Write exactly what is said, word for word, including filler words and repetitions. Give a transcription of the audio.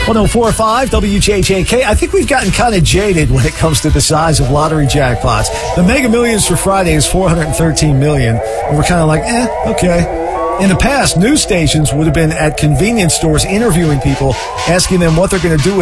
one oh four point five W J J K. I think we've gotten kind of jaded when it comes to the size of lottery jackpots. The Mega Millions for Friday is four hundred thirteen million dollars, and we're kind of like, eh, okay. In the past, news stations would have been at convenience stores interviewing people, asking them what they're going to do with